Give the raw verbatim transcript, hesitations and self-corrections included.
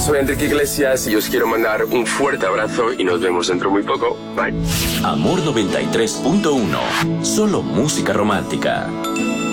Soy Enrique Iglesias y os quiero mandar un fuerte abrazo y nos vemos dentro muy poco. Bye. Amor noventa y tres punto uno. Solo música romántica.